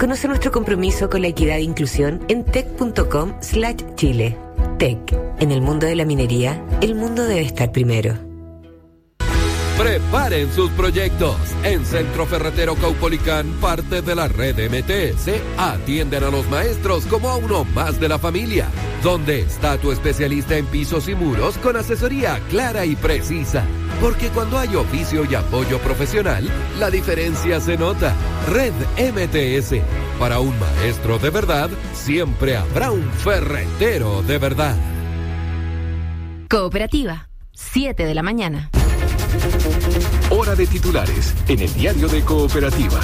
Conoce nuestro compromiso con la equidad e inclusión en tec.com/Chile. TEC. En el mundo de la minería, el mundo debe estar primero. Preparen sus proyectos. En Centro Ferretero Caupolicán, parte de la red MTS, atienden a los maestros como a uno más de la familia. ¿Dónde está tu especialista en pisos y muros con asesoría clara y precisa? Porque cuando hay oficio y apoyo profesional, la diferencia se nota. Red MTS. Para un maestro de verdad, siempre habrá un ferretero de verdad. Cooperativa, 7 de la mañana. Hora de titulares en el diario de Cooperativa.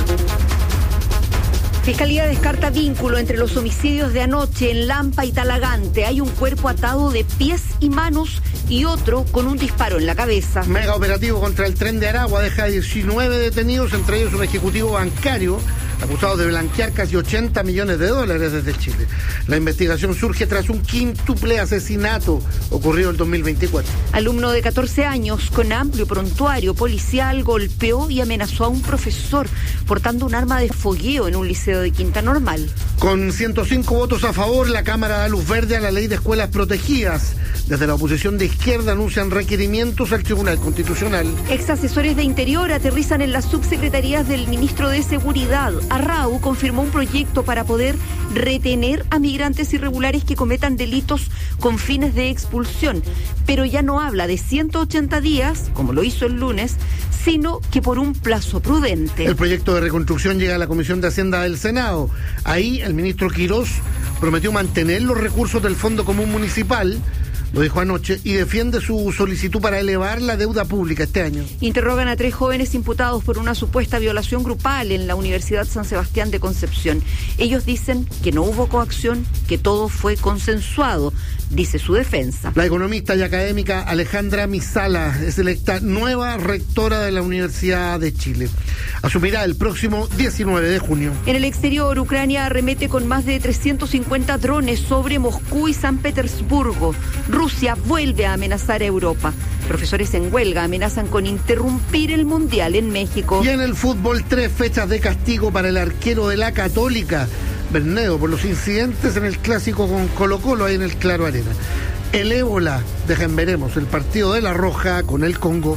Fiscalía descarta vínculo entre los homicidios de anoche en Lampa y Talagante. Hay un cuerpo atado de pies y manos y otro con un disparo en la cabeza. Mega operativo contra el Tren de Aragua deja 19 detenidos, entre ellos un ejecutivo bancario acusado de blanquear casi $80 millones desde Chile. La investigación surge tras un quíntuple asesinato ocurrido en 2024. Alumno de 14 años con amplio prontuario policial golpeó y amenazó a un profesor portando un arma de fogueo en un liceo de Quinta Normal. Con 105 votos a favor, la Cámara da luz verde a la ley de escuelas protegidas. Desde la oposición de izquierda anuncian requerimientos al Tribunal Constitucional. Ex asesores de Interior aterrizan en las subsecretarías del ministro de Seguridad. Arrau confirmó un proyecto para poder retener a migrantes irregulares que cometan delitos con fines de expulsión, pero ya no habla de 180 días, como lo hizo el lunes, sino que por un plazo prudente. El proyecto de reconstrucción llega a la Comisión de Hacienda del Senado. Ahí el ministro Quirós prometió mantener los recursos del Fondo Común Municipal, lo dijo anoche, y defiende su solicitud para elevar la deuda pública este año. Interrogan a 3 jóvenes imputados por una supuesta violación grupal en la Universidad San Sebastián de Concepción. Ellos dicen que no hubo coacción, que todo fue consensuado, dice su defensa. La economista y académica Alejandra Misala es electa nueva rectora de la Universidad de Chile. Asumirá el próximo 19 de junio. En el exterior, Ucrania arremete con más de 350 drones sobre Moscú y San Petersburgo. Rusia vuelve a amenazar a Europa. Profesores en huelga amenazan con interrumpir el Mundial en México. Y en el fútbol, 3 fechas de castigo para el arquero de la Católica, Bernedo, por los incidentes en el clásico con Colo-Colo ahí en el Claro Arena. El ébola, veremos, el partido de La Roja con el Congo.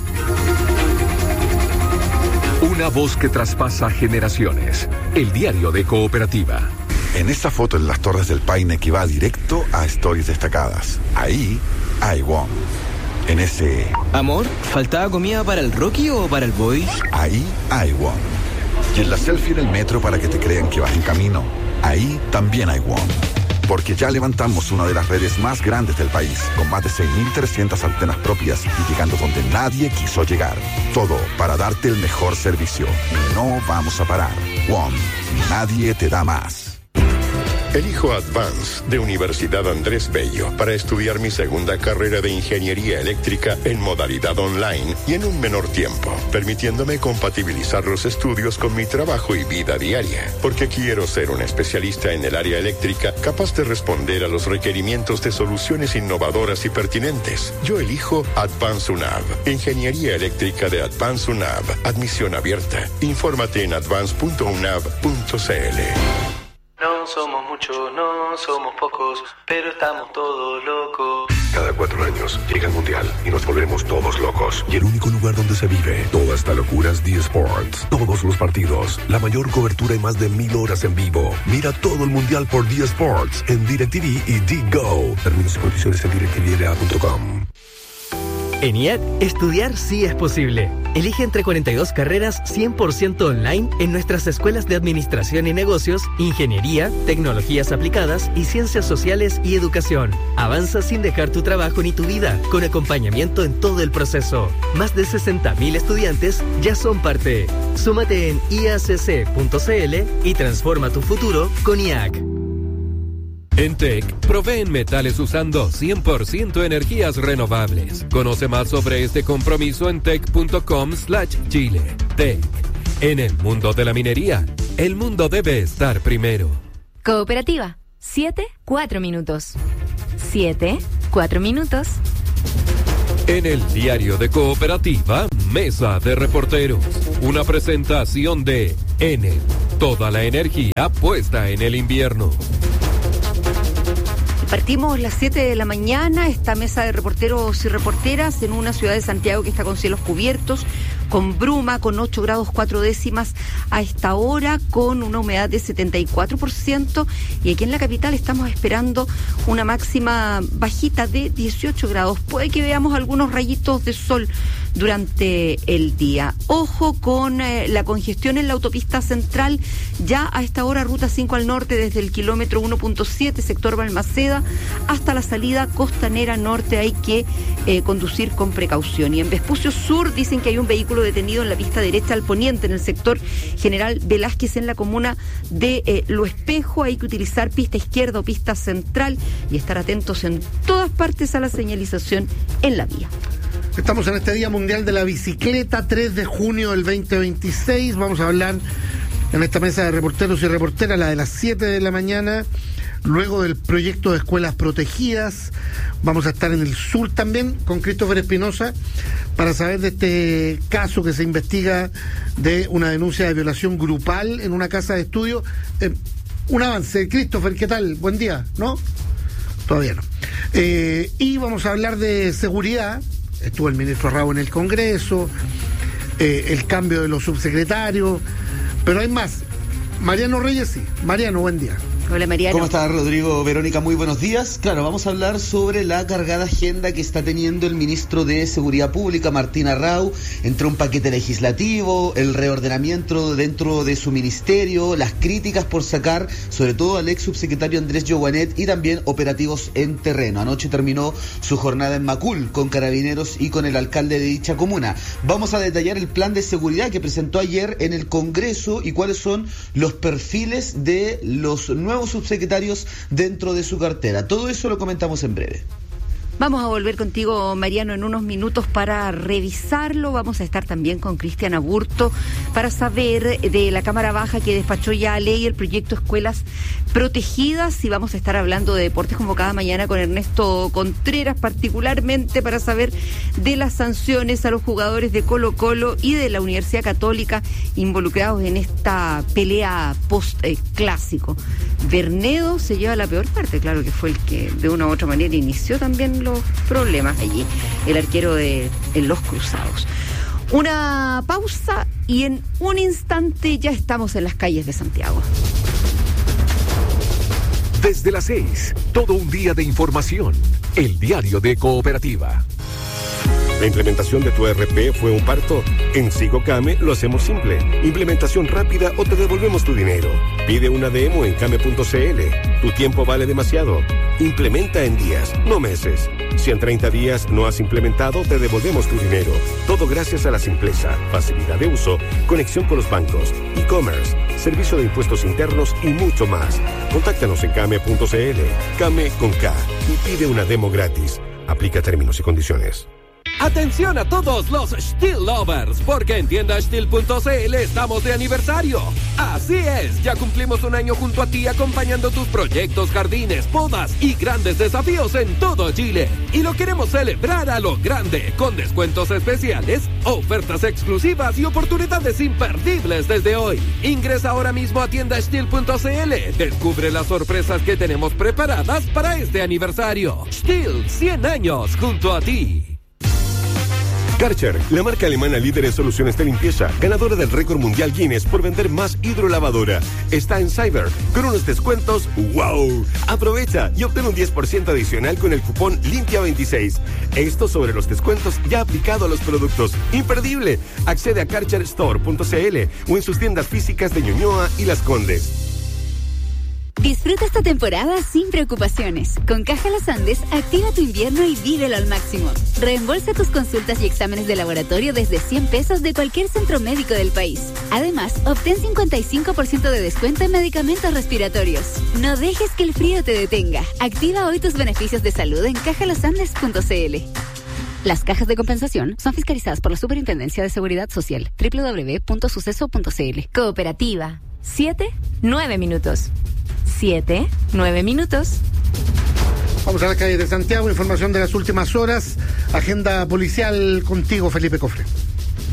Una voz que traspasa generaciones. El diario de Cooperativa. En esta foto en las Torres del Paine que va directo a Stories Destacadas. Ahí hay WOM. En ese... Amor, ¿faltaba comida para el Rocky o para el Boy? Ahí hay WOM. Y en la selfie en el metro para que te crean que vas en camino. Ahí también hay WOM. Porque ya levantamos una de las redes más grandes del país, con más de 6.300 antenas propias y llegando donde nadie quiso llegar. Todo para darte el mejor servicio. Y no vamos a parar. WOM. Nadie te da más. Elijo Advance de Universidad Andrés Bello para estudiar mi segunda carrera de ingeniería eléctrica en modalidad online y en un menor tiempo, permitiéndome compatibilizar los estudios con mi trabajo y vida diaria, porque quiero ser un especialista en el área eléctrica capaz de responder a los requerimientos de soluciones innovadoras y pertinentes. Yo elijo Advance UNAV, ingeniería eléctrica de Advance UNAV, admisión abierta. Infórmate en advance.unav.cl. No somos muchos, no somos pocos, pero estamos todos locos. Cada 4 años llega el Mundial y nos volvemos todos locos. Y el único lugar donde se vive toda esta locura es D-Sports. Todos los partidos, la mayor cobertura y más de 1000 horas en vivo. Mira todo el Mundial por D-Sports en DirecTV y D-Go. Términos y condiciones en directvda.com. En IED, estudiar sí es posible. Elige entre 42 carreras 100% online en nuestras escuelas de Administración y Negocios, Ingeniería, Tecnologías Aplicadas y Ciencias Sociales y Educación. Avanza sin dejar tu trabajo ni tu vida, con acompañamiento en todo el proceso. Más de 60.000 estudiantes ya son parte. Súmate en iacc.cl y transforma tu futuro con IAC. En TEC, proveen metales usando 100% energías renovables. Conoce más sobre este compromiso en tec.com/Chile. TEC. En el mundo de la minería, el mundo debe estar primero. Cooperativa, 7:04 minutos. 7:04 minutos. En el diario de Cooperativa, Mesa de Reporteros. Una presentación de Enel. Toda la energía puesta en el invierno. Partimos las 7 de la mañana, esta mesa de reporteros y reporteras en una ciudad de Santiago que está con cielos cubiertos, con bruma, con 8 grados 4 décimas a esta hora, con una humedad de 74%, y aquí en la capital estamos esperando una máxima bajita de 18 grados. Puede que veamos algunos rayitos de sol durante el día. Ojo con la congestión en la autopista central, ya a esta hora ruta 5 al norte desde el kilómetro 1.7, sector Balmaceda, hasta la salida costanera norte. Hay que conducir con precaución. Y en Vespucio Sur dicen que hay un vehículo detenido en la pista derecha al poniente, en el sector General Velázquez, en la comuna de Lo Espejo. Hay que utilizar pista izquierda o pista central y estar atentos en todas partes a la señalización en la vía. Estamos en este Día Mundial de la Bicicleta, 3 de junio del 2026. Vamos a hablar en esta mesa de reporteros y reporteras, la de las 7 de la mañana, luego del proyecto de escuelas protegidas. Vamos a estar en el sur también con Christopher Espinosa para saber de este caso que se investiga de una denuncia de violación grupal en una casa de estudio. Un avance. Christopher, ¿qué tal? Buen día, ¿no? Todavía no. Y vamos a hablar de seguridad. Estuvo el ministro Raúl en el Congreso, el cambio de los subsecretarios, pero hay más. Mariano Reyes, sí. Mariano, buen día. Hola, Mariano. ¿Cómo está, Rodrigo? Verónica, muy buenos días. Claro, vamos a hablar sobre la cargada agenda que está teniendo el ministro de Seguridad Pública, Martín Arrau, entre un paquete legislativo, el reordenamiento dentro de su ministerio, las críticas por sacar, sobre todo al ex subsecretario Andrés Joanet, y también operativos en terreno. Anoche terminó su jornada en Macul con carabineros y con el alcalde de dicha comuna. Vamos a detallar el plan de seguridad que presentó ayer en el Congreso y cuáles son los perfiles de los nuevos subsecretarios dentro de su cartera. Todo eso lo comentamos en breve. Vamos a volver contigo, Mariano, en unos minutos para revisarlo. Vamos a estar también con Cristian Aburto para saber de la Cámara Baja que despachó ya a ley el proyecto Escuelas Protegidas, y vamos a estar hablando de deportes como cada mañana con Ernesto Contreras, particularmente para saber de las sanciones a los jugadores de Colo-Colo y de la Universidad Católica involucrados en esta pelea post-clásico. Bernedo se lleva la peor parte, claro que fue el que de una u otra manera inició también los problemas allí, el arquero de los Cruzados. Una pausa y en un instante ya estamos en las calles de Santiago. Desde las 6, todo un día de información. El diario de Cooperativa. ¿La implementación de tu ERP fue un parto? En Sigocame lo hacemos simple. Implementación rápida o te devolvemos tu dinero. Pide una demo en came.cl. Tu tiempo vale demasiado. Implementa en días, no meses. Si en 30 días no has implementado, te devolvemos tu dinero. Todo gracias a la simpleza, facilidad de uso, conexión con los bancos, e-commerce, servicio de impuestos internos y mucho más. Contáctanos en came.cl. Came con K. Y pide una demo gratis. Aplica términos y condiciones. Atención a todos los Stihl lovers, porque en tiendastihl.cl estamos de aniversario. Así es, ya cumplimos un año junto a ti acompañando tus proyectos, jardines, podas y grandes desafíos en todo Chile. Y lo queremos celebrar a lo grande, con descuentos especiales, ofertas exclusivas y oportunidades imperdibles desde hoy. Ingresa ahora mismo a tiendastihl.cl. Descubre las sorpresas que tenemos preparadas para este aniversario. Stihl, 100 años junto a ti. Karcher, la marca alemana líder en soluciones de limpieza, ganadora del récord mundial Guinness por vender más hidrolavadora, está en Cyber con unos descuentos ¡wow! Aprovecha y obtén un 10% adicional con el cupón Limpia26. Esto sobre los descuentos ya aplicado a los productos. ¡Imperdible! Accede a karcherstore.cl o en sus tiendas físicas de Ñuñoa y Las Condes. Disfruta esta temporada sin preocupaciones. Con Caja Los Andes, activa tu invierno y vívelo al máximo. Reembolsa tus consultas y exámenes de laboratorio desde 100 pesos de cualquier centro médico del país. Además, obtén 55% de descuento en medicamentos respiratorios. No dejes que el frío te detenga. Activa hoy tus beneficios de salud en cajalosandes.cl. Las cajas de compensación son fiscalizadas por la Superintendencia de Seguridad Social. www.suceso.cl. Cooperativa. 7-9 minutos. 7-9 minutos. Vamos a la calle de Santiago, información de las últimas horas, agenda policial contigo, Felipe Cofre.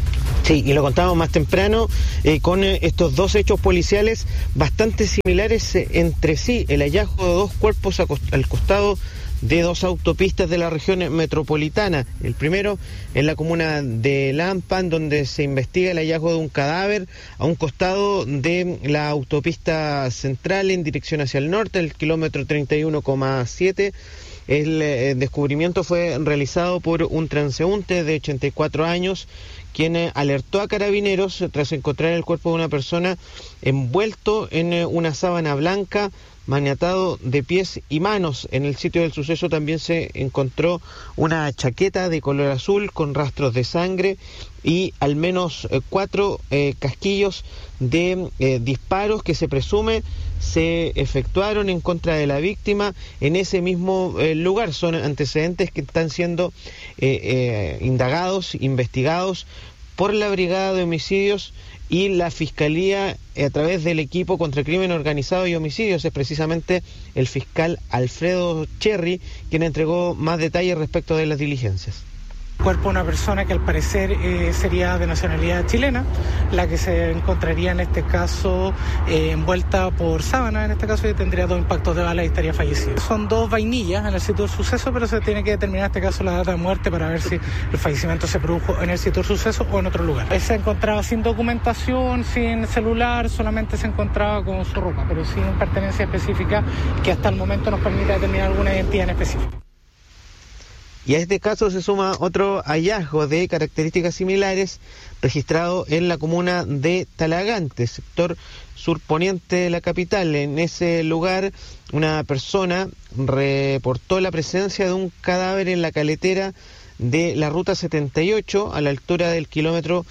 Sí, y lo contábamos más temprano con estos dos hechos policiales bastante similares entre sí. El hallazgo de dos cuerpos al costado de dos autopistas de la región metropolitana. El primero en la comuna de Lampan, donde se investiga el hallazgo de un cadáver a un costado de la autopista central en dirección hacia el norte, el kilómetro 31,7. El descubrimiento fue realizado por un transeúnte de 84 años, quien alertó a carabineros tras encontrar el cuerpo de una persona envuelto en una sábana blanca, maniatado de pies y manos. En el sitio del suceso también se encontró una chaqueta de color azul con rastros de sangre y al menos 4 casquillos de disparos que se presume se efectuaron en contra de la víctima en ese mismo lugar. Son antecedentes que están siendo indagados, investigados por la Brigada de Homicidios y la Fiscalía a través del equipo contra el crimen organizado y homicidios. Es precisamente el fiscal Alfredo Cherry quien entregó más detalles respecto de las diligencias. Cuerpo de una persona que al parecer sería de nacionalidad chilena, la que se encontraría en este caso envuelta por sábana, en este caso, y tendría 2 impactos de bala y estaría fallecido. Son 2 vainillas en el sitio del suceso, pero se tiene que determinar en este caso la data de muerte para ver si el fallecimiento se produjo en el sitio del suceso o en otro lugar. Él se encontraba sin documentación, sin celular, solamente se encontraba con su ropa, pero sin pertenencia específica que hasta el momento nos permite determinar alguna identidad en específico. Y a este caso se suma otro hallazgo de características similares registrado en la comuna de Talagante, sector surponiente de la capital. En ese lugar una persona reportó la presencia de un cadáver en la caletera de la ruta 78 a la altura del kilómetro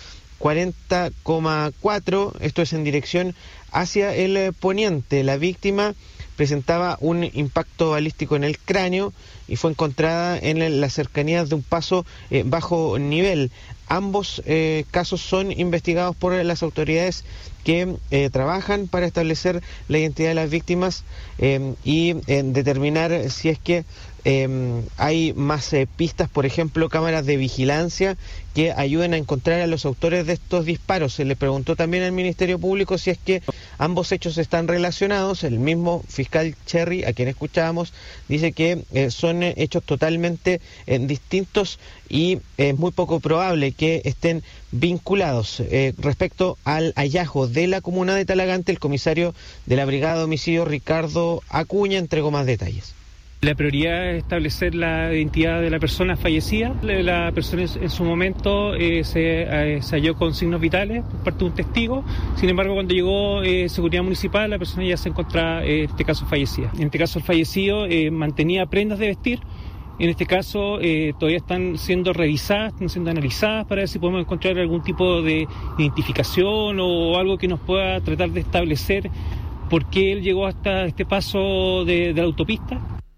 40,4, esto es en dirección hacia el poniente. La víctima presentaba un impacto balístico en el cráneo y fue encontrada en las cercanías de un paso bajo nivel. Ambos casos son investigados por las autoridades que trabajan para establecer la identidad de las víctimas y determinar si es que hay más pistas, por ejemplo, cámaras de vigilancia que ayuden a encontrar a los autores de estos disparos. Se le preguntó también al Ministerio Público si es que ambos hechos están relacionados. El mismo fiscal Cherry, a quien escuchábamos, dice que son hechos totalmente distintos y es muy poco probable que estén vinculados. Respecto al hallazgo de la comuna de Talagante, el comisario de la Brigada de Homicidios, Ricardo Acuña, entregó más detalles. La prioridad es establecer la identidad de la persona fallecida. La persona en su momento se halló con signos vitales por parte de un testigo. Sin embargo, cuando llegó seguridad municipal, la persona ya se encontraba, en este caso, fallecida. En este caso, el fallecido mantenía prendas de vestir. En este caso, todavía están siendo revisadas, están siendo analizadas para ver si podemos encontrar algún tipo de identificación o algo que nos pueda tratar de establecer por qué él llegó hasta este paso de la autopista.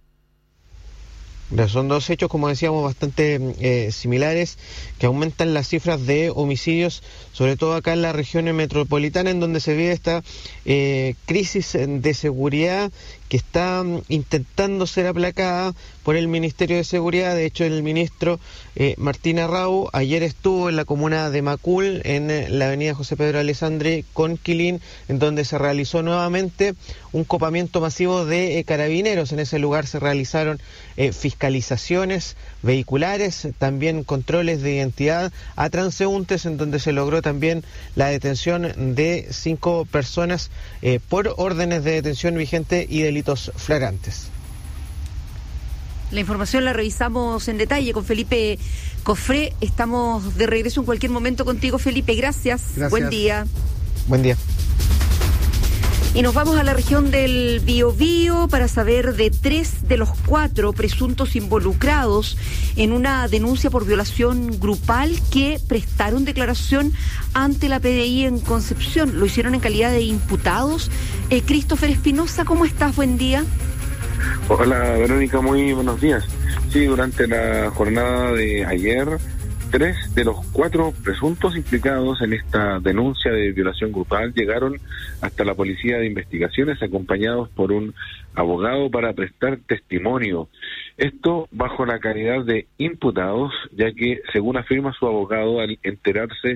Son dos hechos, como decíamos, bastante similares, que aumentan las cifras de homicidios, sobre todo acá en la región metropolitana, en donde se vive esta crisis de seguridad que está intentando ser aplacada por el Ministerio de Seguridad. De hecho, el ministro Martín Arrau ayer estuvo en la comuna de Macul, en la avenida José Pedro Alessandri con Quilín, en donde se realizó nuevamente un copamiento masivo de carabineros. En ese lugar se realizaron fiscalizaciones vehiculares, también controles de identidad a transeúntes, en donde se logró también la detención de 5 personas por órdenes de detención vigente y delitos flagrantes. La información la revisamos en detalle con Felipe Cofré. Estamos de regreso en cualquier momento contigo, Felipe. Gracias. Buen día. Buen día. Y nos vamos a la región del Biobío para saber de 3 de los 4 presuntos involucrados en una denuncia por violación grupal que prestaron declaración ante la PDI en Concepción. Lo hicieron en calidad de imputados. Christopher Espinosa, ¿cómo estás? Buen día. Hola, Verónica, muy buenos días. Sí, durante la jornada de ayer, 3 de los 4 presuntos implicados en esta denuncia de violación grupal llegaron hasta la Policía de Investigaciones acompañados por un abogado para prestar testimonio. Esto bajo la calidad de imputados, ya que, según afirma su abogado, al enterarse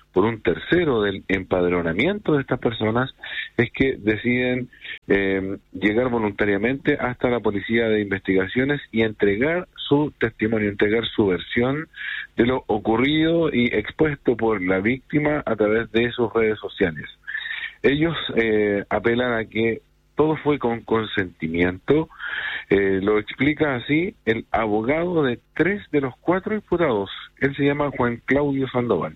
por un tercero del empadronamiento de estas personas, es que deciden llegar voluntariamente hasta la Policía de Investigaciones y entregar su testimonio, entregar su versión de lo ocurrido y expuesto por la víctima a través de sus redes sociales. Ellos apelan a que todo fue con consentimiento. Lo explica así el abogado de 3 de los 4 imputados. Él se llama Juan Claudio Sandoval.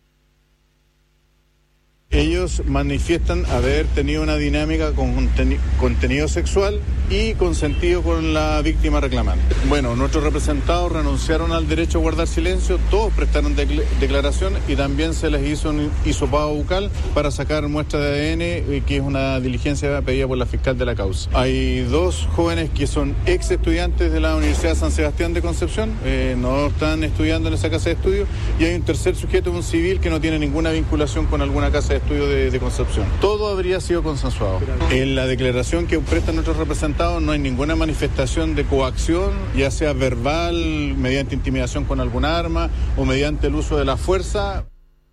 Ellos manifiestan haber tenido una dinámica con contenido sexual y consentido con la víctima reclamante. Bueno, nuestros representados renunciaron al derecho a guardar silencio, todos prestaron declaración y también se les hizo un hisopado bucal para sacar muestra de ADN, que es una diligencia pedida por la fiscal de la causa. Hay 2 jóvenes que son ex estudiantes de la Universidad San Sebastián de Concepción, no están estudiando en esa casa de estudio, y hay un tercer sujeto, un civil, que no tiene ninguna vinculación con alguna casa de estudio de Concepción. Todo habría sido consensuado. En la declaración que prestan nuestros representados no hay ninguna manifestación de coacción, ya sea verbal, mediante intimidación con algún arma o mediante el uso de la fuerza.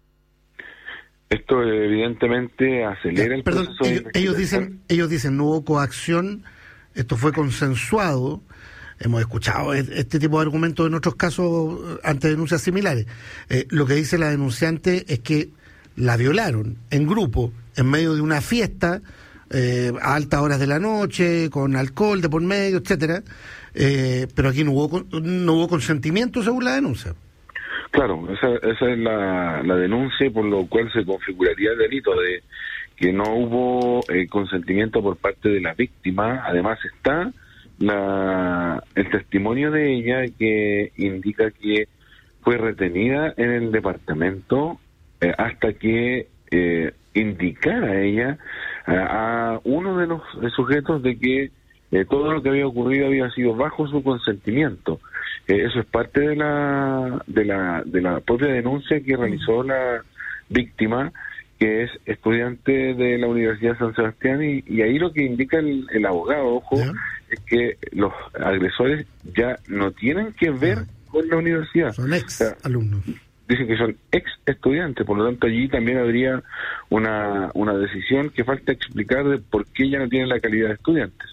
Esto evidentemente acelera el proceso de investigación. Ellos dicen no hubo coacción, esto fue consensuado. Hemos escuchado este tipo de argumentos en otros casos ante denuncias similares. Lo que dice la denunciante es que la violaron en grupo, en medio de una fiesta, a altas horas de la noche, con alcohol de por medio, etcétera, pero aquí no hubo consentimiento según la denuncia. Claro, esa es la denuncia, por lo cual se configuraría el delito de que no hubo consentimiento por parte de la víctima. Además está el testimonio de ella, que indica que fue retenida en el departamento hasta que indicara a ella a uno de los sujetos de que todo lo que había ocurrido había sido bajo su consentimiento. Eso es parte de la propia denuncia que realizó la víctima, que es estudiante de la Universidad de San Sebastián, y ahí lo que indica el abogado, ojo, es que los agresores ya no tienen que ver con la universidad. Son ex alumnos. Dicen que son ex estudiantes, por lo tanto allí también habría una decisión que falta explicar de por qué ya no tienen la calidad de estudiantes.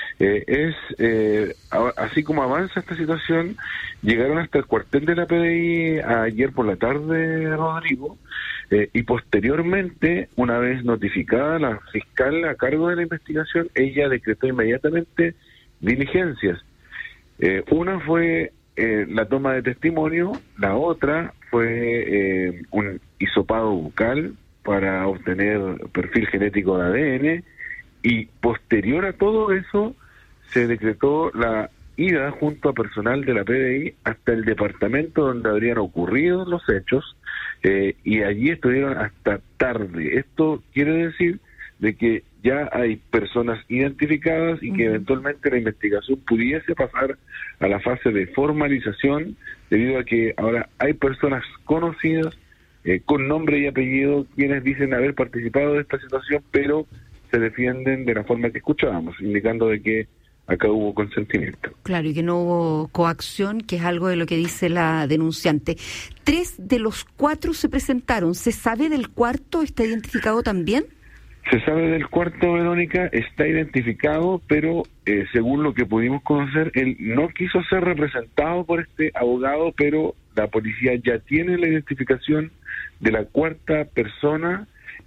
Así como avanza esta situación, llegaron hasta el cuartel de la PDI ayer por la tarde, Rodrigo, y posteriormente, una vez notificada la fiscal a cargo de la investigación, ella decretó inmediatamente diligencias. Una fue la toma de testimonio, la otra fue un hisopado bucal para obtener perfil genético de ADN, y posterior a todo eso se decretó la ida junto a personal de la PDI hasta el departamento donde habrían ocurrido los hechos, y allí estuvieron hasta tarde. Esto quiere decir de que ya hay personas identificadas y que eventualmente la investigación pudiese pasar a la fase de formalización, debido a que ahora hay personas conocidas con nombre y apellido quienes dicen haber participado de esta situación, pero se defienden de la forma que escuchábamos, indicando de que acá hubo consentimiento. Claro, y que no hubo coacción, que es algo de lo que dice la denunciante. 3 de los 4 se presentaron. ¿Se sabe del cuarto? ¿Está identificado también? Se sabe del cuarto, Verónica, está identificado, pero según lo que pudimos conocer, él no quiso ser representado por este abogado, pero la policía ya tiene la identificación de la cuarta persona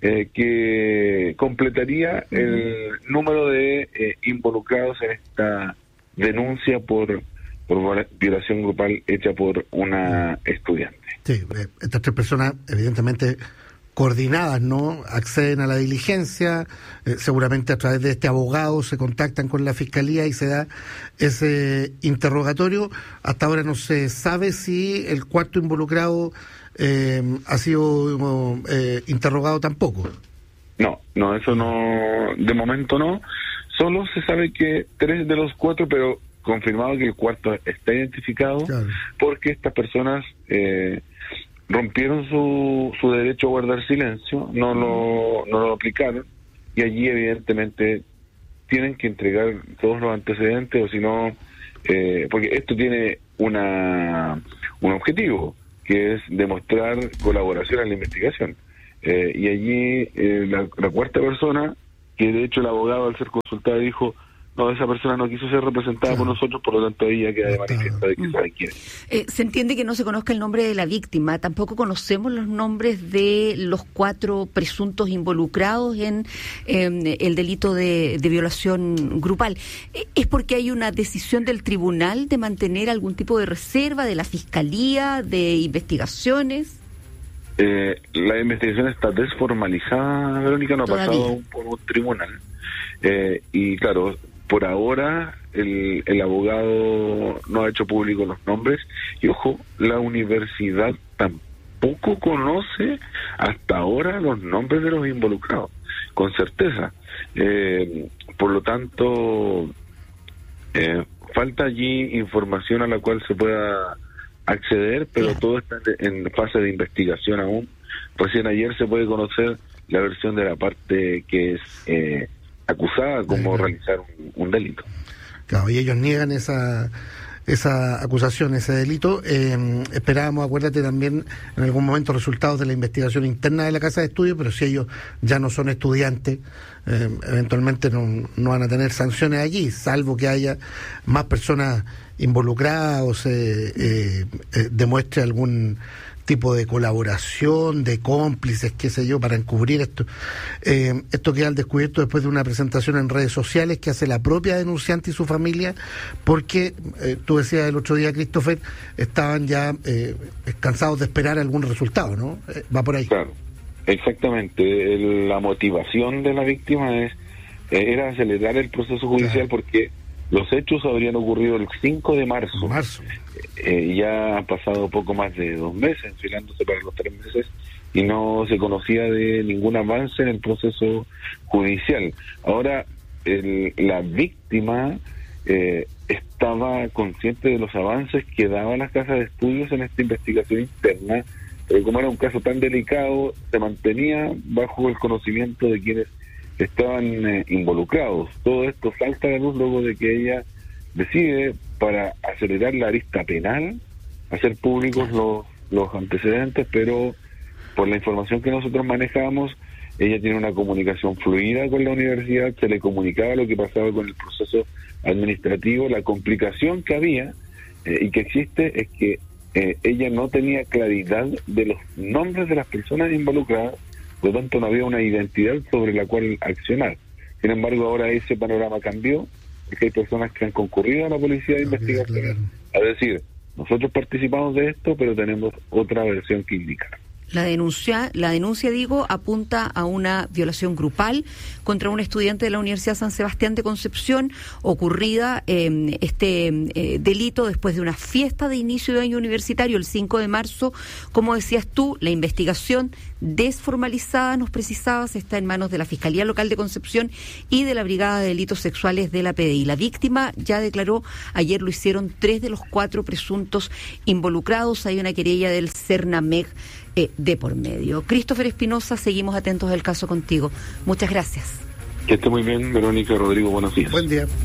que completaría el número de involucrados en esta denuncia por violación grupal hecha por una estudiante. Sí, estas 3 personas evidentemente coordinadas, ¿no? Acceden a la diligencia, seguramente a través de este abogado se contactan con la fiscalía y se da ese interrogatorio. Hasta ahora no se sabe si el cuarto involucrado ha sido interrogado tampoco. No, eso no, de momento no. Solo se sabe que 3 de los 4, pero confirmado que el cuarto está identificado, claro, porque estas personas rompieron su derecho a guardar silencio, no lo aplicaron, y allí evidentemente tienen que entregar todos los antecedentes, o si no, porque esto tiene un objetivo, que es demostrar colaboración en la investigación. Y allí la cuarta persona, que de hecho el abogado al ser consultado dijo, no, esa persona no quiso ser representada por nosotros, por lo tanto ella queda de manifiesto de que sabe quién es. Se entiende que no se conozca el nombre de la víctima, tampoco conocemos los nombres de los 4 presuntos involucrados en el delito de violación grupal. ¿Es porque hay una decisión del tribunal de mantener algún tipo de reserva de la Fiscalía, de investigaciones? La investigación está desformalizada, Verónica, no ha pasado por un tribunal. Y claro, por ahora el abogado no ha hecho público los nombres y ojo, la universidad tampoco conoce hasta ahora los nombres de los involucrados, con certeza. Por lo tanto, falta allí información a la cual se pueda acceder, pero todo está en fase de investigación aún. Recién ayer se puede conocer la versión de la parte que es acusada como realizar un delito. Claro, y ellos niegan esa acusación, ese delito. Esperábamos, acuérdate, también en algún momento resultados de la investigación interna de la Casa de Estudios, pero si ellos ya no son estudiantes, eventualmente no van a tener sanciones allí, salvo que haya más personas involucradas o se demuestre algún tipo de colaboración, de cómplices, qué sé yo, para encubrir esto. Esto queda al descubierto después de una presentación en redes sociales que hace la propia denunciante y su familia, porque tú decías el otro día, Christopher, estaban ya cansados de esperar algún resultado, ¿no? Va por ahí. Claro, exactamente. La motivación de la víctima era acelerar el proceso judicial, porque los hechos habrían ocurrido el 5 de marzo. Ya han pasado poco más de 2 meses, enfilándose para los 3 meses, y no se conocía de ningún avance en el proceso judicial. Ahora, la víctima estaba consciente de los avances que daba la Casa de Estudios en esta investigación interna, pero como era un caso tan delicado, se mantenía bajo el conocimiento de quienes estaban involucrados. Todo esto salta a la luz luego de que ella decide, para acelerar la arista penal, hacer públicos los antecedentes, pero por la información que nosotros manejamos, ella tiene una comunicación fluida con la universidad, se le comunicaba lo que pasaba con el proceso administrativo. La complicación que había y que existe es que ella no tenía claridad de los nombres de las personas involucradas, por lo tanto no había una identidad sobre la cual accionar. Sin embargo, ahora ese panorama cambió, porque hay personas que han concurrido a la policía de investigación a decir, nosotros participamos de esto, pero tenemos otra versión que indicar. La denuncia, apunta a una violación grupal contra un estudiante de la Universidad San Sebastián de Concepción, ocurrida delito después de una fiesta de inicio de año universitario el 5 de marzo. Como decías tú, la investigación desformalizada, nos precisabas, está en manos de la Fiscalía Local de Concepción y de la Brigada de Delitos Sexuales de la PDI. La víctima ya declaró, ayer lo hicieron 3 de los 4 presuntos involucrados. Hay una querella del CERNAMEG de por medio. Christopher Espinosa, seguimos atentos al caso contigo. Muchas gracias. Que esté muy bien, Verónica, Rodrigo, buenos días. Buen día.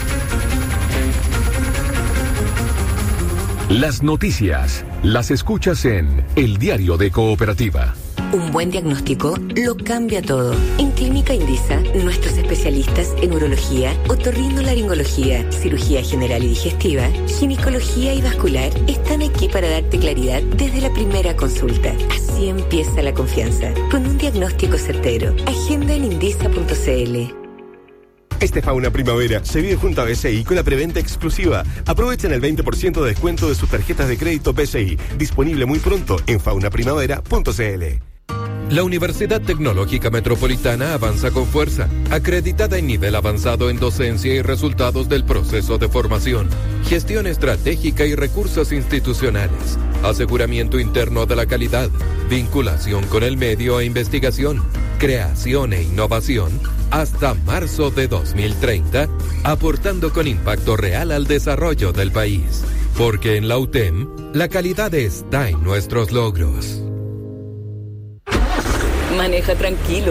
Las noticias las escuchas en El Diario de Cooperativa. Un buen diagnóstico lo cambia todo. En Clínica Indisa, nuestros especialistas en urología, otorrinolaringología, cirugía general y digestiva, ginecología y vascular están aquí para darte claridad desde la primera consulta. Así empieza la confianza, con un diagnóstico certero. Agenda en indisa.cl. Este Fauna Primavera se vive junto a BCI con la preventa exclusiva. Aprovechen el 20% de descuento de sus tarjetas de crédito BCI. Disponible muy pronto en faunaprimavera.cl. La Universidad Tecnológica Metropolitana avanza con fuerza, acreditada en nivel avanzado en docencia y resultados del proceso de formación, gestión estratégica y recursos institucionales, aseguramiento interno de la calidad, vinculación con el medio e investigación, creación e innovación, hasta marzo de 2030, aportando con impacto real al desarrollo del país. Porque en la UTEM, la calidad está en nuestros logros. Maneja tranquilo.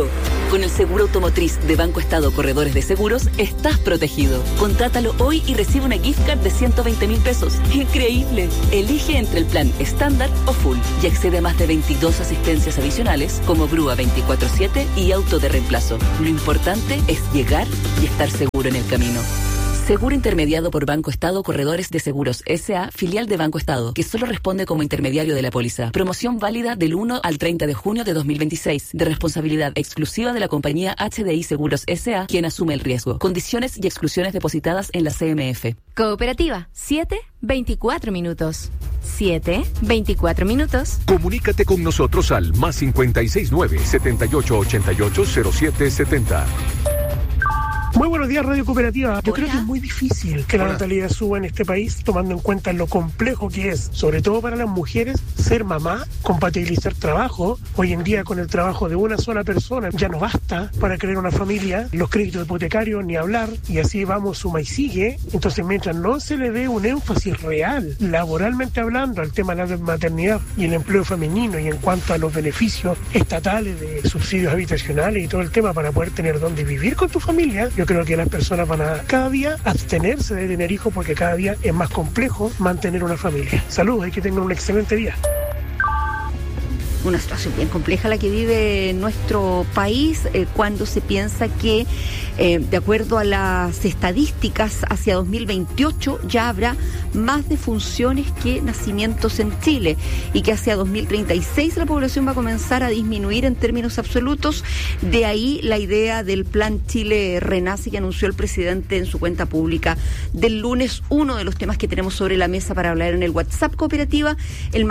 Con el seguro automotriz de Banco Estado Corredores de Seguros, estás protegido. Contrátalo hoy y recibe una gift card de 120.000 pesos. ¡Increíble! Elige entre el plan estándar o full y accede a más de 22 asistencias adicionales como grúa 24/7 y auto de reemplazo. Lo importante es llegar y estar seguro en el camino. Seguro intermediado por Banco Estado Corredores de Seguros S.A., filial de Banco Estado, que solo responde como intermediario de la póliza. Promoción válida del 1 al 30 de junio de 2026, de responsabilidad exclusiva de la compañía HDI Seguros S.A., quien asume el riesgo. Condiciones y exclusiones depositadas en la CMF. Cooperativa, 7:24 minutos. 7:24 minutos. Comunícate con nosotros al +569 7888 0770. Muy buenos días, Radio Cooperativa. Yo creo que es muy difícil que la natalidad suba en este país, tomando en cuenta lo complejo que es, sobre todo para las mujeres, ser mamá, compatibilizar trabajo. Hoy en día, con el trabajo de una sola persona, ya no basta para crear una familia, los créditos hipotecarios, ni hablar, y así vamos, suma y sigue. Entonces, mientras no se le dé un énfasis real, laboralmente hablando, al tema de la maternidad y el empleo femenino, y en cuanto a los beneficios estatales de subsidios habitacionales y todo el tema para poder tener dónde vivir con tu familia, yo creo que las personas van a cada día abstenerse de tener hijos, porque cada día es más complejo mantener una familia. Saludos y que tengan un excelente día. Una situación bien compleja la que vive nuestro país cuando se piensa que, de acuerdo a las estadísticas, hacia 2028 ya habrá más defunciones que nacimientos en Chile, y que hacia 2036 la población va a comenzar a disminuir en términos absolutos. De ahí la idea del Plan Chile Renace que anunció el presidente en su cuenta pública del lunes. Uno de los temas que tenemos sobre la mesa para hablar en el WhatsApp Cooperativa, el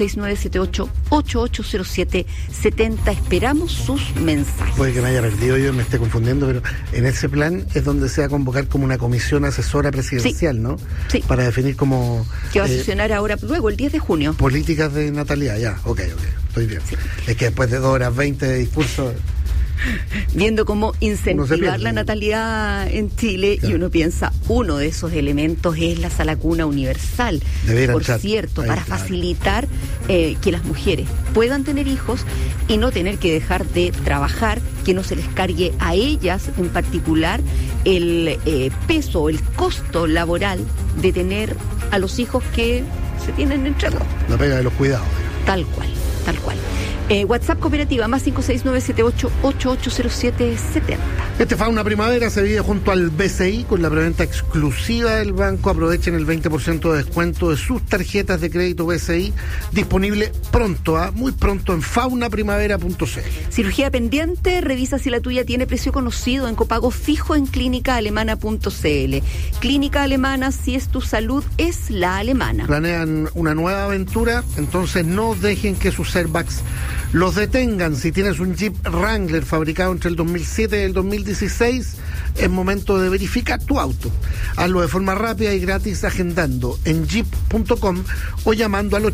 +56978880770. Esperamos sus mensajes. Puede que me haya perdido yo, me esté confundiendo, pero en ese plan es donde se va a convocar como una comisión asesora presidencial, sí, ¿no? Sí. Para definir como... que va a sesionar ahora, luego, el 10 de junio. Políticas de natalidad, ya, ok, estoy bien. Sí. Es que después de 2 horas 20 de discurso... Viendo cómo incentivar la natalidad en Chile, claro. Y uno piensa, uno de esos elementos es la sala cuna universal, por cierto, para facilitar que las mujeres puedan tener hijos y no tener que dejar de trabajar, que no se les cargue a ellas en particular el peso, el costo laboral de tener a los hijos que se tienen entre dos. La pega de los cuidados. Tal cual. WhatsApp Cooperativa, +56978880770. Este Fauna Primavera se vive junto al BCI con la preventa exclusiva del banco. Aprovechen el 20% de descuento de sus tarjetas de crédito BCI, disponible pronto, muy pronto, en faunaprimavera.cl. Cirugía pendiente, revisa si la tuya tiene precio conocido en copago fijo en clínicaalemana.cl. Clínica Alemana, si es tu salud, es la alemana. Planean una nueva aventura, entonces no dejen que sus airbags los detengan. Si tienes un Jeep Wrangler fabricado entre el 2007 y el 2016, es momento de verificar tu auto. Hazlo de forma rápida y gratis agendando en jeep.com o llamando al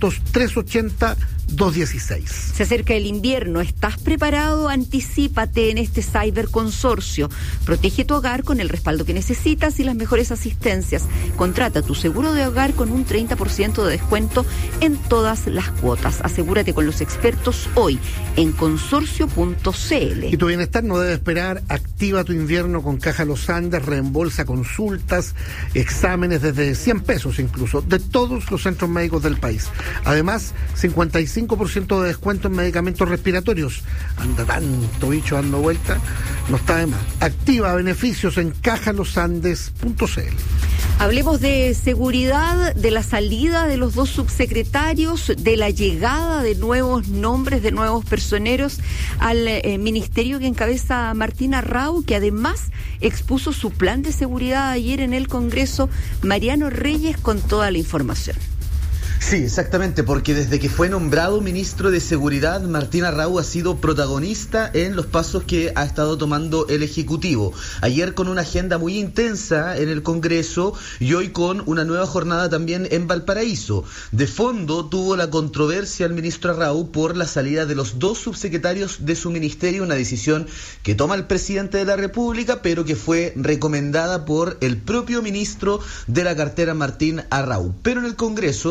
800-380-216. Se acerca el invierno. ¿Estás preparado? Anticípate en este Cyberconsorcio. Protege tu hogar con el respaldo que necesitas y las mejores asistencias. Contrata tu seguro de hogar con un 30% de descuento en todas las cuotas. Asegúrate con los expertos hoy en consorcio.cl. Y tu bienestar no debe esperar. Activa tu invierno con Caja Los Andes. Reembolsa consultas, exámenes desde 100 pesos incluso, de todos los centros médicos del país. Además, 55% de descuento en medicamentos respiratorios. Anda tanto bicho dando vuelta, no está de más. Activa beneficios en cajalosandes.cl. Hablemos de seguridad, de la salida de los 2 subsecretarios, de la llegada de nuevos nombres, de nuevos personeros al ministerio que encabeza Martín Arrau, que además expuso su plan de seguridad ayer en el Congreso. Mariano Reyes con toda la información. Sí, exactamente, porque desde que fue nombrado ministro de Seguridad, Martín Arrau ha sido protagonista en los pasos que ha estado tomando el Ejecutivo. Ayer con una agenda muy intensa en el Congreso y hoy con una nueva jornada también en Valparaíso. De fondo tuvo la controversia el ministro Arrau por la salida de los 2 subsecretarios de su ministerio, una decisión que toma el presidente de la República, pero que fue recomendada por el propio ministro de la cartera, Martín Arrau. Pero en el Congreso, su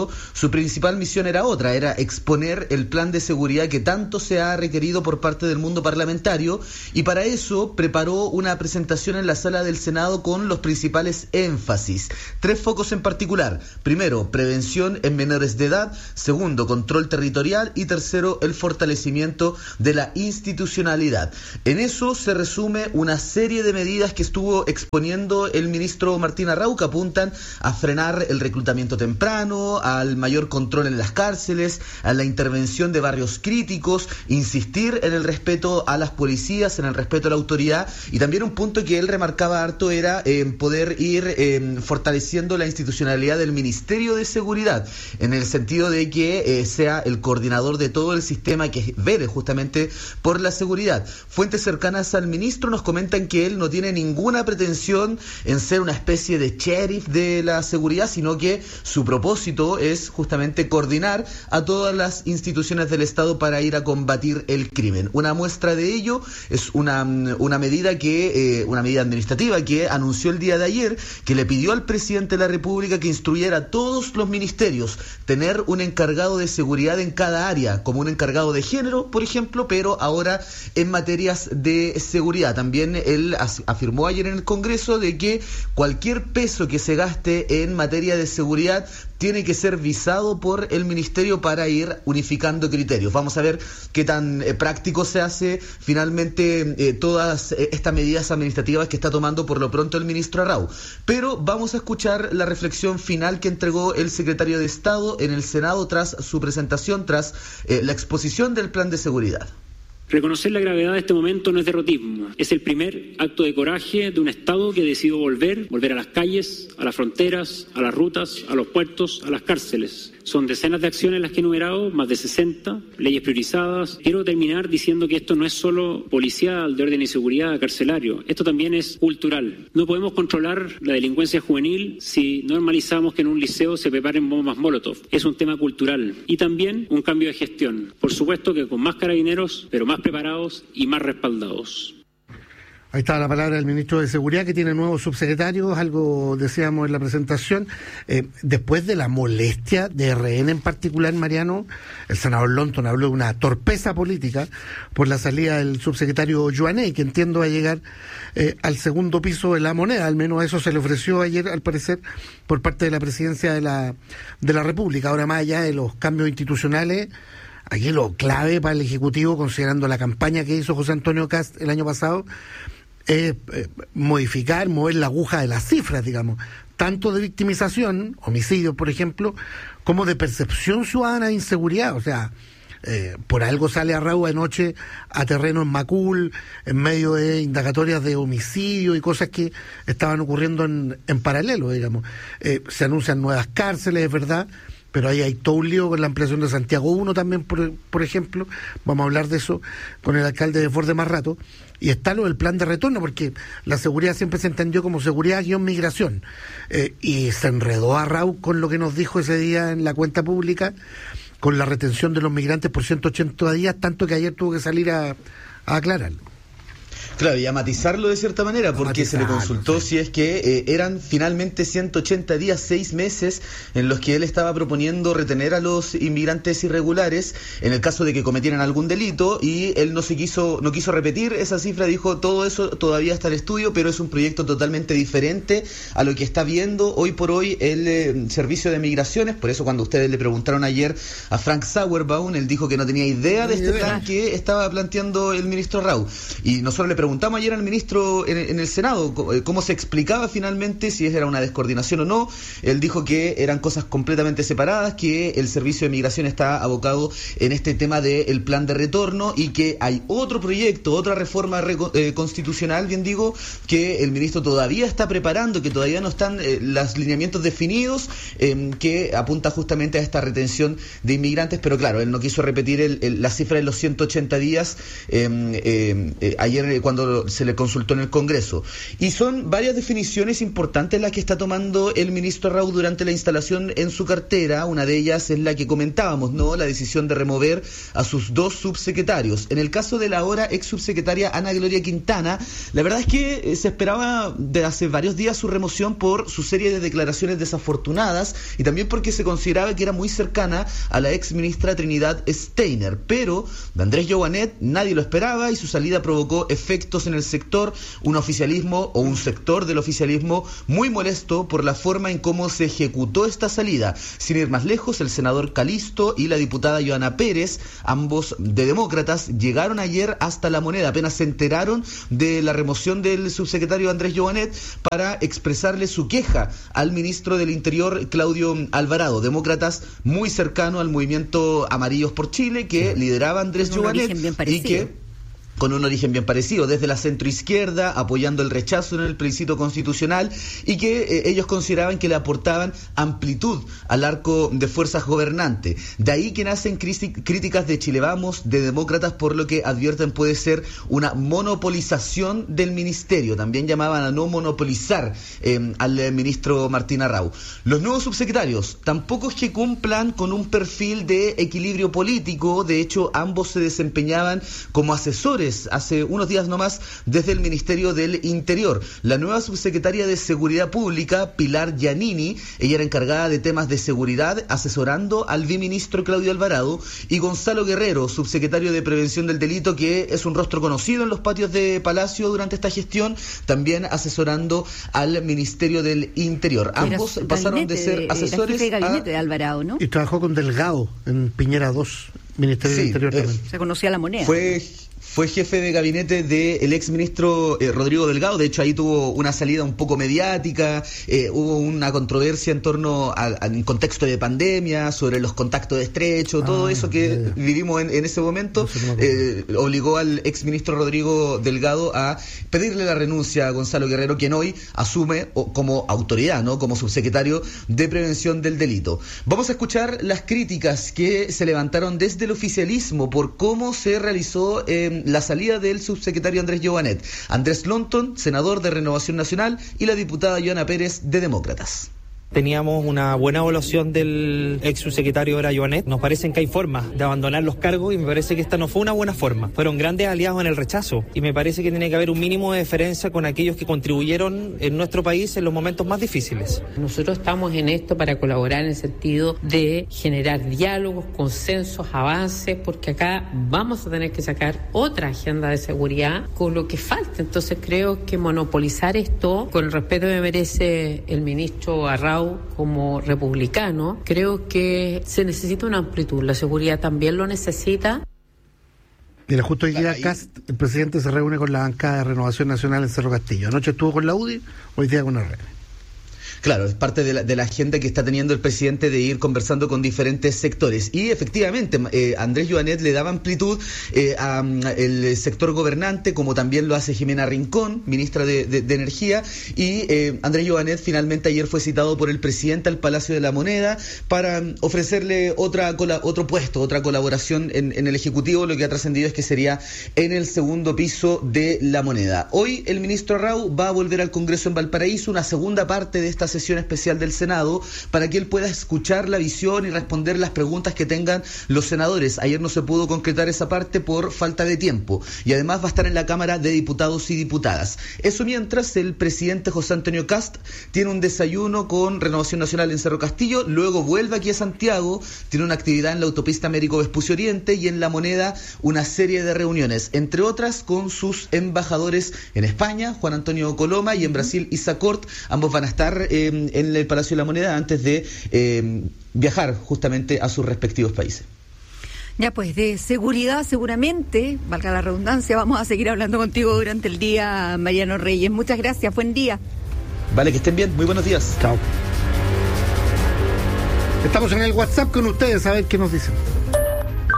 su principal misión era otra, era exponer el plan de seguridad que tanto se ha requerido por parte del mundo parlamentario, y para eso preparó una presentación en la sala del Senado con los principales énfasis. 3 focos en particular. Primero, prevención en menores de edad. Segundo, control territorial. Y tercero, el fortalecimiento de la institucionalidad. En eso se resume una serie de medidas que estuvo exponiendo el ministro Martín Arrau, que apuntan a frenar el reclutamiento temprano, al mayor control en las cárceles, a la intervención de barrios críticos, insistir en el respeto a las policías, en el respeto a la autoridad, y también un punto que él remarcaba harto era poder ir fortaleciendo la institucionalidad del Ministerio de Seguridad, en el sentido de que sea el coordinador de todo el sistema, que vele justamente por la seguridad. Fuentes cercanas al ministro nos comentan que él no tiene ninguna pretensión en ser una especie de sheriff de la seguridad, sino que su propósito es justamente coordinar a todas las instituciones del Estado para ir a combatir el crimen. Una muestra de ello es una medida administrativa que anunció el día de ayer, que le pidió al presidente de la República que instruyera a todos los ministerios tener un encargado de seguridad en cada área, como un encargado de género, por ejemplo, pero ahora en materias de seguridad. También él afirmó ayer en el Congreso de que cualquier peso que se gaste en materia de seguridad tiene que ser visado por el ministerio para ir unificando criterios. Vamos a ver qué tan práctico se hace finalmente todas estas medidas administrativas que está tomando por lo pronto el ministro Arrau. Pero vamos a escuchar la reflexión final que entregó el secretario de Estado en el Senado tras su presentación, tras la exposición del plan de seguridad. Reconocer la gravedad de este momento no es derrotismo, es el primer acto de coraje de un Estado que decidió volver a las calles, a las fronteras, a las rutas, a los puertos, a las cárceles. Son decenas de acciones las que he enumerado, más de 60, leyes priorizadas. Quiero terminar diciendo que esto no es solo policial, de orden y seguridad, carcelario. Esto también es cultural. No podemos controlar la delincuencia juvenil si normalizamos que en un liceo se preparen bombas Molotov. Es un tema cultural. Y también un cambio de gestión. Por supuesto que con más carabineros, pero más preparados y más respaldados. Ahí está la palabra del ministro de Seguridad, que tiene nuevos subsecretarios, algo decíamos en la presentación. Después de la molestia de RN en particular, Mariano, el senador Lonton habló de una torpeza política por la salida del subsecretario Joaney, que entiendo va a llegar al segundo piso de la moneda, al menos eso se le ofreció ayer, al parecer, por parte de la presidencia de la República. Ahora, más allá de los cambios institucionales, aquí lo clave para el Ejecutivo, considerando la campaña que hizo José Antonio Cast el año pasado, es mover la aguja de las cifras, digamos, tanto de victimización, homicidios, por ejemplo, como de percepción ciudadana de inseguridad. O sea, por algo sale Arrau anoche a terreno en Macul, en medio de indagatorias de homicidio y cosas que estaban ocurriendo en paralelo, digamos. Se anuncian nuevas cárceles, es verdad, pero ahí hay todo un lío con la ampliación de Santiago 1 también, por ejemplo. Vamos a hablar de eso con el alcalde de Ford de más rato. Y está lo del plan de retorno, porque la seguridad siempre se entendió como seguridad-migración. Y se enredó Arrau con lo que nos dijo ese día en la cuenta pública, con la retención de los migrantes por 180 días, tanto que ayer tuvo que salir a aclararlo. Claro, y a matizarlo de cierta manera, porque se le consultó si es que eran finalmente 180 días, 6 meses, en los que él estaba proponiendo retener a los inmigrantes irregulares en el caso de que cometieran algún delito, y él no quiso repetir esa cifra, dijo todo eso todavía está en estudio, pero es un proyecto totalmente diferente a lo que está viendo hoy por hoy el Servicio de Migraciones. Por eso cuando ustedes le preguntaron ayer a Frank Sauerbaum, él dijo que no tenía idea de este plan que estaba planteando el ministro Arrau. Y nosotros le preguntamos ayer al ministro en el Senado cómo se explicaba finalmente si era una descoordinación o no. Él dijo que eran cosas completamente separadas, que el Servicio de Migración está abocado en este tema del plan de retorno y que hay otro proyecto, otra reforma constitucional, bien digo, que el ministro todavía está preparando, que todavía no están los lineamientos definidos, que apunta justamente a esta retención de inmigrantes, pero claro, él no quiso repetir la cifra de los 180 días. Ayer cuando cuando se le consultó en el Congreso. Y son varias definiciones importantes las que está tomando el ministro Raúl durante la instalación en su cartera. Una de ellas es la que comentábamos, ¿no? La decisión de remover a sus 2 subsecretarios. En el caso de la ahora ex subsecretaria Ana Gloria Quintana, la verdad es que se esperaba de hace varios días su remoción por su serie de declaraciones desafortunadas y también porque se consideraba que era muy cercana a la ex ministra Trinidad Steiner, pero de Andrés Joanet nadie lo esperaba y su salida provocó efectos en el sector, un oficialismo o un sector del oficialismo muy molesto por la forma en cómo se ejecutó esta salida. Sin ir más lejos, el senador Calisto y la diputada Joana Pérez, ambos de Demócratas, llegaron ayer hasta La Moneda, apenas se enteraron de la remoción del subsecretario Andrés Joanet para expresarle su queja al ministro del Interior Claudio Alvarado, demócratas muy cercano al movimiento Amarillos por Chile que lideraba Andrés Joanet y que con un origen bien parecido, desde la centroizquierda, apoyando el rechazo en el plebiscito constitucional y que ellos consideraban que le aportaban amplitud al arco de fuerzas gobernantes. De ahí que nacen críticas de Chile Vamos, de demócratas, por lo que advierten puede ser una monopolización del ministerio. También llamaban a no monopolizar al ministro Martín Arrau. Los nuevos subsecretarios tampoco es que cumplan con un perfil de equilibrio político. De hecho, ambos se desempeñaban como asesores hace unos días nomás desde el Ministerio del Interior. La nueva subsecretaria de Seguridad Pública, Pilar Giannini, ella era encargada de temas de seguridad, asesorando al viceministro Claudio Alvarado, y Gonzalo Guerrero, subsecretario de Prevención del Delito, que es un rostro conocido en los patios de Palacio durante esta gestión, también asesorando al Ministerio del Interior. Ambos pasaron de ser asesores jefe de gabinete de Alvarado, ¿no? Y trabajó con Delgado en Piñera 2, Ministerio del Interior también. Se conocía La Moneda. Fue jefe de gabinete del exministro Rodrigo Delgado. De hecho, ahí tuvo una salida un poco mediática, hubo una controversia en torno al contexto de pandemia, sobre los contactos estrechos, todo eso que vivimos en ese momento, obligó al exministro Rodrigo Delgado a pedirle la renuncia a Gonzalo Guerrero, quien hoy asume como autoridad, ¿no? Como subsecretario de Prevención del Delito. Vamos a escuchar las críticas que se levantaron desde el oficialismo por cómo se realizó la salida del subsecretario Andrés Joanet. Andrés Lonton, senador de Renovación Nacional, y la diputada Joana Pérez, de Demócratas. Teníamos una buena evaluación del ex subsecretario era Joanet. Nos parece que hay formas de abandonar los cargos y me parece que esta no fue una buena forma. Fueron grandes aliados en el rechazo y me parece que tiene que haber un mínimo de deferencia con aquellos que contribuyeron en nuestro país en los momentos más difíciles. Nosotros estamos en esto para colaborar en el sentido de generar diálogos, consensos, avances, porque acá vamos a tener que sacar otra agenda de seguridad con lo que falta. Entonces creo que monopolizar esto, con el respeto que merece el ministro Arrau como republicano, creo que se necesita una amplitud. La seguridad también lo necesita. Mira, justo hoy día el presidente se reúne con la bancada de Renovación Nacional en Cerro Castillo. Anoche estuvo con la UDI, hoy día con RN. Claro, es parte de la agenda que está teniendo el presidente de ir conversando con diferentes sectores. Y efectivamente, Andrés Joanet le daba amplitud al sector gobernante, como también lo hace Jimena Rincón, ministra de Energía. Y Andrés Joanet finalmente ayer fue citado por el presidente al Palacio de la Moneda para ofrecerle otro puesto, otra colaboración en el Ejecutivo. Lo que ha trascendido es que sería en el segundo piso de la Moneda. Hoy el ministro Arrau va a volver al Congreso en Valparaíso, una segunda parte de esta sesión especial del Senado, para que él pueda escuchar la visión y responder las preguntas que tengan los senadores. Ayer no se pudo concretar esa parte por falta de tiempo, y además va a estar en la Cámara de Diputados y Diputadas. Eso mientras el presidente José Antonio Kast tiene un desayuno con Renovación Nacional en Cerro Castillo, luego vuelve aquí a Santiago, tiene una actividad en la autopista Américo Vespucio Oriente, y en La Moneda una serie de reuniones, entre otras con sus embajadores en España, Juan Antonio Coloma, y en Brasil, Isaac Hort. Ambos van a estar en el Palacio de la Moneda antes de viajar justamente a sus respectivos países. Ya, pues de seguridad seguramente, valga la redundancia, vamos a seguir hablando contigo durante el día, Mariano Reyes. Muchas gracias, buen día. Vale, que estén bien, muy buenos días. Chao. Estamos en el WhatsApp con ustedes, a ver qué nos dicen.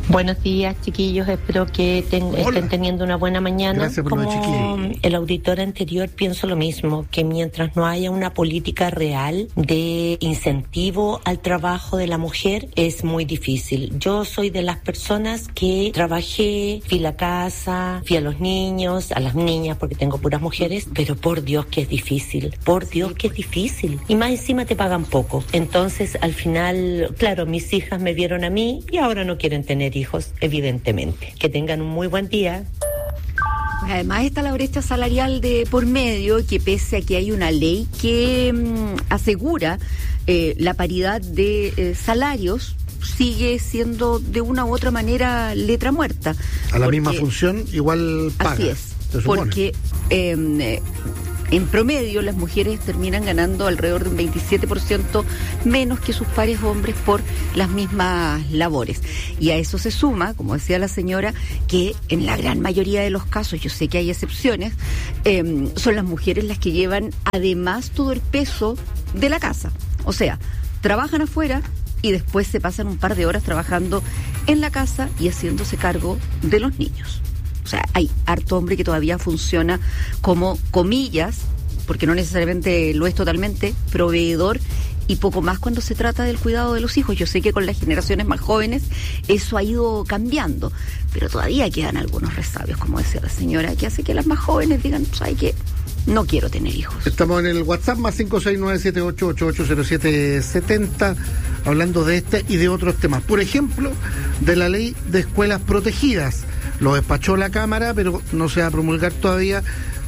Buenos días, chiquillos. Espero que estén teniendo una buena mañana. Gracias por Como el auditor anterior, pienso lo mismo, que mientras no haya una política real de incentivo al trabajo de la mujer, es muy difícil. Yo soy de las personas que trabajé, fui a la casa, fui a los niños, a las niñas, porque tengo puras mujeres, pero por Dios que es difícil. Por Dios que es difícil. Y más encima te pagan poco. Entonces, al final, claro, mis hijas me vieron a mí y ahora no quieren tener hijos, evidentemente. Que tengan un muy buen día. Además está la brecha salarial de por medio, que pese a que hay una ley que asegura la paridad de salarios, sigue siendo de una u otra manera letra muerta. A la misma función, igual paga. Así es, porque en promedio las mujeres terminan ganando alrededor de un 27% menos que sus pares hombres por las mismas labores. Y a eso se suma, como decía la señora, que en la gran mayoría de los casos, yo sé que hay excepciones, son las mujeres las que llevan además todo el peso de la casa. O sea, trabajan afuera y después se pasan un par de horas trabajando en la casa y haciéndose cargo de los niños. O sea, hay harto hombre que todavía funciona como, comillas, porque no necesariamente lo es totalmente, proveedor y poco más cuando se trata del cuidado de los hijos. Yo sé que con las generaciones más jóvenes eso ha ido cambiando, pero todavía quedan algunos resabios, como decía la señora, que hace que las más jóvenes digan, ¿sabes qué? No quiero tener hijos. Estamos en el WhatsApp más 569-7888-0770 hablando de este y de otros temas. Por ejemplo, de la ley de escuelas protegidas. Lo despachó la Cámara, pero no se va a promulgar todavía.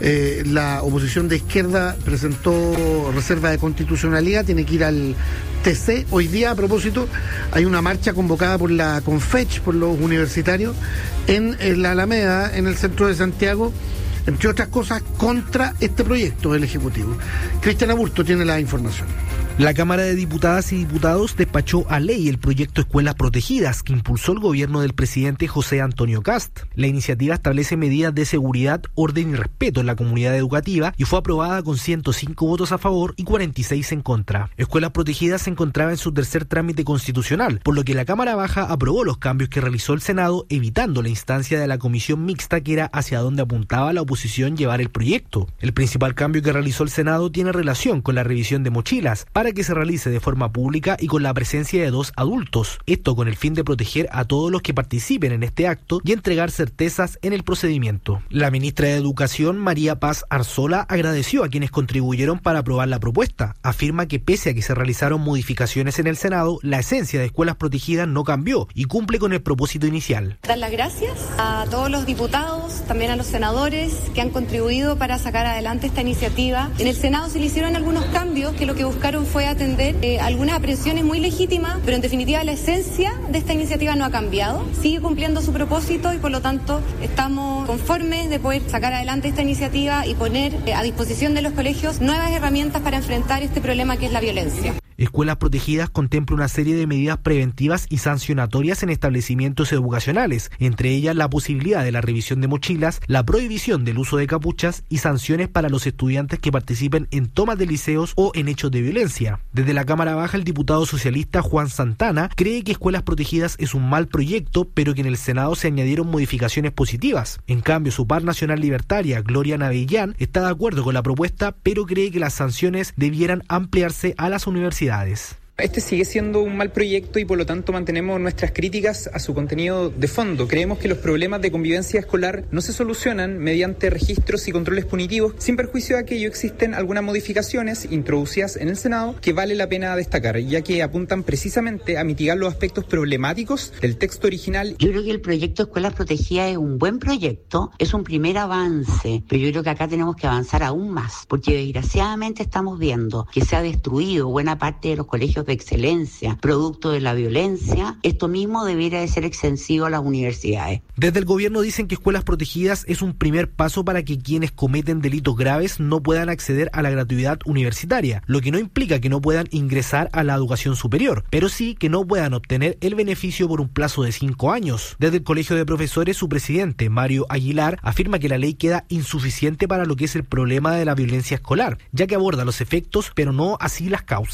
La oposición de izquierda presentó reserva de constitucionalidad, tiene que ir al TC. Hoy día, a propósito, hay una marcha convocada por la Confech, por los universitarios, en la Alameda, en el centro de Santiago, entre otras cosas, contra este proyecto del Ejecutivo. Cristian Aburto tiene la información. La Cámara de Diputadas y Diputados despachó a ley el proyecto Escuelas Protegidas que impulsó el gobierno del presidente José Antonio Kast. La iniciativa establece medidas de seguridad, orden y respeto en la comunidad educativa y fue aprobada con 105 votos a favor y 46 en contra. Escuelas Protegidas se encontraba en su tercer trámite constitucional, por lo que la Cámara Baja aprobó los cambios que realizó el Senado, evitando la instancia de la comisión mixta que era hacia donde apuntaba la oposición llevar el proyecto. El principal cambio que realizó el Senado tiene relación con la revisión de mochilas, para que se realice de forma pública y con la presencia de 2 adultos. Esto con el fin de proteger a todos los que participen en este acto y entregar certezas en el procedimiento. La ministra de Educación, María Paz Arzola, agradeció a quienes contribuyeron para aprobar la propuesta. Afirma que pese a que se realizaron modificaciones en el Senado, la esencia de Escuelas Protegidas no cambió y cumple con el propósito inicial. Dar las gracias a todos los diputados, también a los senadores que han contribuido para sacar adelante esta iniciativa. En el Senado se le hicieron algunos cambios que lo que buscaron fue atender algunas aprehensiones muy legítimas, pero en definitiva la esencia de esta iniciativa no ha cambiado, sigue cumpliendo su propósito y por lo tanto estamos conformes de poder sacar adelante esta iniciativa y poner a disposición de los colegios nuevas herramientas para enfrentar este problema que es la violencia. Escuelas Protegidas contempla una serie de medidas preventivas y sancionatorias en establecimientos educacionales, entre ellas la posibilidad de la revisión de mochilas, la prohibición del uso de capuchas y sanciones para los estudiantes que participen en tomas de liceos o en hechos de violencia. Desde la Cámara Baja, el diputado socialista Juan Santana cree que Escuelas Protegidas es un mal proyecto, pero que en el Senado se añadieron modificaciones positivas. En cambio, su par nacional libertaria, Gloria Navellán, está de acuerdo con la propuesta, pero cree que las sanciones debieran ampliarse a las universidades. Este sigue siendo un mal proyecto y por lo tanto mantenemos nuestras críticas a su contenido de fondo. Creemos que los problemas de convivencia escolar no se solucionan mediante registros y controles punitivos. Sin perjuicio de aquello, existen algunas modificaciones introducidas en el Senado que vale la pena destacar, ya que apuntan precisamente a mitigar los aspectos problemáticos del texto original. Yo creo que el proyecto Escuelas Protegidas es un buen proyecto, es un primer avance, pero yo creo que acá tenemos que avanzar aún más, porque desgraciadamente estamos viendo que se ha destruido buena parte de los colegios de excelencia, producto de la violencia. Esto mismo debería de ser extensivo a las universidades. Desde el gobierno dicen que Escuelas Protegidas es un primer paso para que quienes cometen delitos graves no puedan acceder a la gratuidad universitaria, lo que no implica que no puedan ingresar a la educación superior, pero sí que no puedan obtener el beneficio por un plazo de 5 años. Desde el Colegio de Profesores, su presidente, Mario Aguilar, afirma que la ley queda insuficiente para lo que es el problema de la violencia escolar, ya que aborda los efectos, pero no así las causas.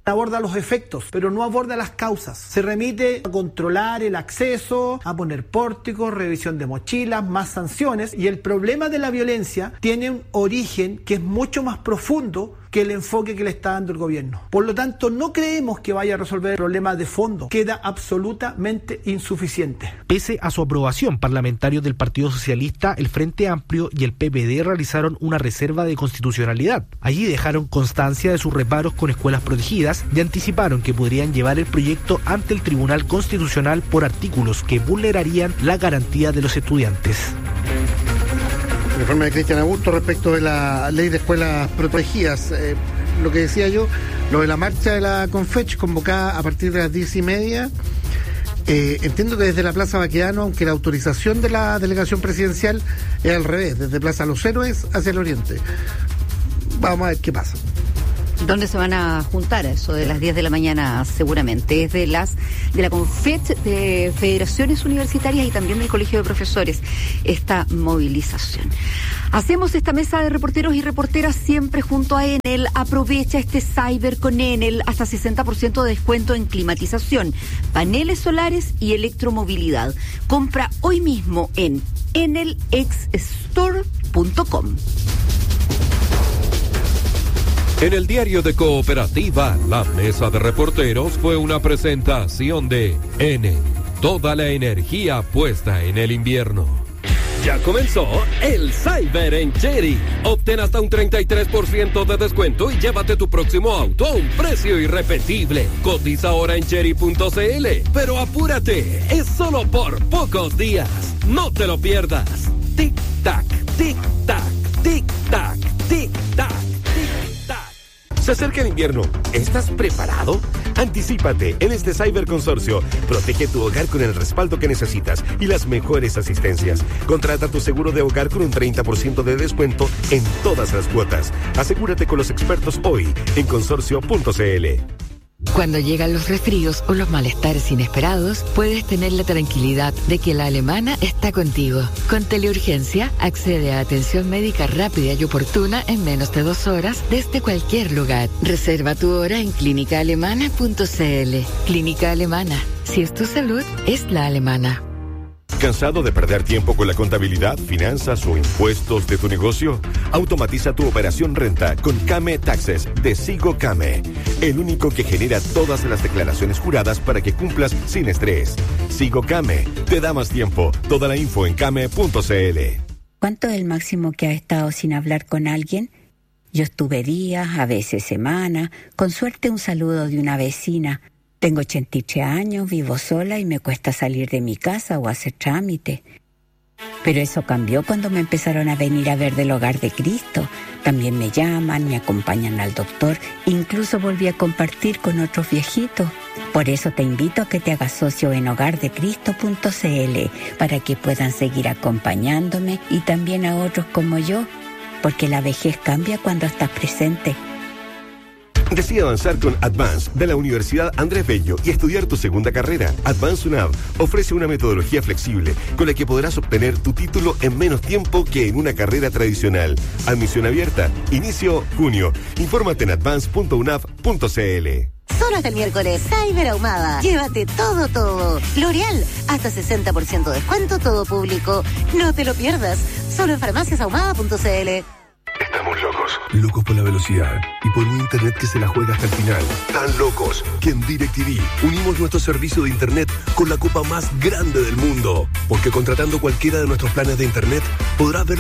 aborda los efectos, pero no aborda las causas. Se remite a controlar el acceso, a poner pórticos, revisión de mochilas, más sanciones, y el problema de la violencia tiene un origen que es mucho más profundo que el enfoque que le está dando el gobierno. Por lo tanto, no creemos que vaya a resolver el problema de fondo. Queda absolutamente insuficiente. Pese a su aprobación, parlamentarios del Partido Socialista, el Frente Amplio y el PPD realizaron una reserva de constitucionalidad. Allí dejaron constancia de sus reparos con escuelas protegidas y anticiparon que podrían llevar el proyecto ante el Tribunal Constitucional por artículos que vulnerarían la garantía de los estudiantes. El informe de Cristian Augusto respecto de la ley de escuelas protegidas. Lo que decía yo, lo de la marcha de la Confech convocada a partir de las 10:30. Entiendo que desde la Plaza Baquedano, aunque la autorización de la delegación presidencial es al revés, desde Plaza Los Héroes hacia el oriente. Vamos a ver qué pasa. ¿Dónde se van a juntar? Eso de las 10 de la mañana seguramente. Es de la Confech, de Federaciones Universitarias y también del Colegio de Profesores, esta movilización. Hacemos esta mesa de reporteros y reporteras siempre junto a Enel. Aprovecha este cyber con Enel, hasta 60% de descuento en climatización, paneles solares y electromovilidad. Compra hoy mismo en enelxstore.com. En el diario de Cooperativa, la mesa de reporteros fue una presentación de Enel, toda la energía puesta en el invierno. Ya comenzó el Cyber en Chery. Obtén hasta un 33% de descuento y llévate tu próximo auto a un precio irrepetible. Cotiza ahora en chery.cl. Pero apúrate, es solo por pocos días. No te lo pierdas. Tic tac, tic tac, tic tac, tic tac. Se acerca el invierno. ¿Estás preparado? Anticípate en este Cyber Consorcio. Protege tu hogar con el respaldo que necesitas y las mejores asistencias. Contrata tu seguro de hogar con un 30% de descuento en todas las cuotas. Asegúrate con los expertos hoy en consorcio.cl. Cuando llegan los resfríos o los malestares inesperados, puedes tener la tranquilidad de que la Alemana está contigo. Con Teleurgencia, accede a atención médica rápida y oportuna en menos de 2 horas desde cualquier lugar. Reserva tu hora en clínicaalemana.cl. Clínica Alemana. Si es tu salud, es la alemana. ¿Cansado de perder tiempo con la contabilidad, finanzas o impuestos de tu negocio? Automatiza tu operación renta con Kame Taxes de Sigo Kame, el único que genera todas las declaraciones juradas para que cumplas sin estrés. Sigo Kame, te da más tiempo. Toda la info en kame.cl. ¿Cuánto es el máximo que has estado sin hablar con alguien? Yo estuve días, a veces semanas, con suerte un saludo de una vecina. Tengo 83 años, vivo sola y me cuesta salir de mi casa o hacer trámite. Pero eso cambió cuando me empezaron a venir a ver del Hogar de Cristo. También me llaman, me acompañan al doctor, incluso volví a compartir con otros viejitos. Por eso te invito a que te hagas socio en hogardecristo.cl para que puedan seguir acompañándome y también a otros como yo, porque la vejez cambia cuando estás presente. Decide avanzar con Advance de la Universidad Andrés Bello y estudiar tu segunda carrera. Advance UNAV ofrece una metodología flexible con la que podrás obtener tu título en menos tiempo que en una carrera tradicional. Admisión abierta. Inicio junio. Infórmate en advance.unav.cl. Solo hasta el miércoles, Cyber Ahumada. Llévate todo. L'Oreal, hasta 60% de descuento, todo público. No te lo pierdas. Solo en farmaciasahumada.cl. Estamos locos por la velocidad y por un internet que se la juega hasta el final. Tan locos que en DirecTV unimos nuestro servicio de internet con la copa más grande del mundo. Porque contratando cualquiera de nuestros planes de internet podrás ver